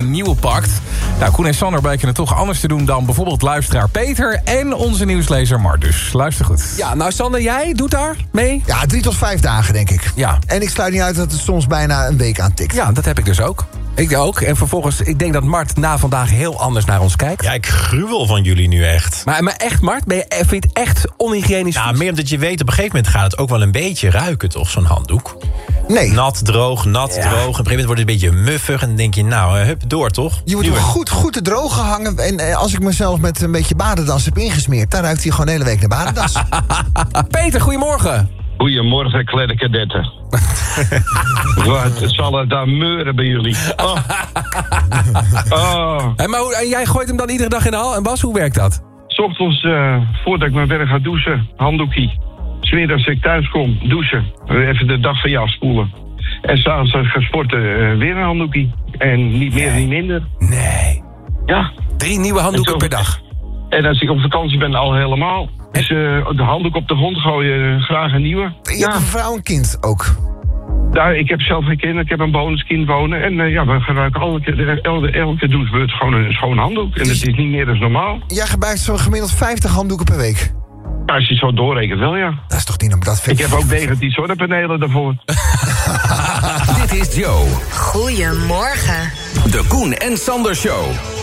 een nieuwe pakt. Nou, Koen en Sander blijken het toch anders te doen dan bijvoorbeeld luisteraar Peter en onze nieuwslezer Mart. Dus luister goed. Ja, nou Sander, jij doet daar mee? Ja, 3 tot 5 dagen, denk ik. Ja. En ik sluit niet uit dat het soms bijna een week aantikt. Ja, dat heb ik dus ook. Ik ook. En vervolgens, ik denk dat Mart na vandaag heel anders naar ons kijkt. Ja, ik gruwel van jullie nu echt. Maar echt, Mart, vind je het echt onhygiënisch? Ja, meer omdat je weet, op een gegeven moment gaat het ook wel een beetje ruiken, toch, zo'n handdoek? Nee. Nat, droog, droog. Op een gegeven moment wordt het een beetje muffig en dan denk je, nou, hup, door, toch? Je wordt goed te droog gehangen. En als ik mezelf met een beetje badendas heb ingesmeerd, dan ruikt hij gewoon de hele week naar badendas. Peter, goedemorgen. Goedemorgen, kleine kadetten. Wat zal het daar meuren bij jullie? Oh. En jij gooit hem dan iedere dag in de hal? En Bas, hoe werkt dat? 's Ochtends, voordat ik mijn werk ga douchen, handdoekie. 's Middags als ik thuis kom, douchen. Even de dag van je afspoelen. En 's avonds als ik ga sporten, weer een handdoekie. En niet meer, niet minder. Nee. Ja. 3 nieuwe handdoeken per dag. En als ik op vakantie ben, al helemaal. Dus de handdoek op de grond gooien, graag een nieuwe. Je hebt een vrouw en kind ook. Nou, ik heb zelf geen kinderen, ik heb een bonuskind wonen. En we gebruiken elke douchebeurt gewoon een schoon handdoek. En dat is niet meer dan normaal. Jij gebruikt zo gemiddeld 50 handdoeken per week. Ja, als je het zo doorrekent wel, ja. Dat is toch niet... Ik heb ook 19 zonnepanelen daarvoor. Dit is Joe. Goedemorgen. De Koen en Sander Show.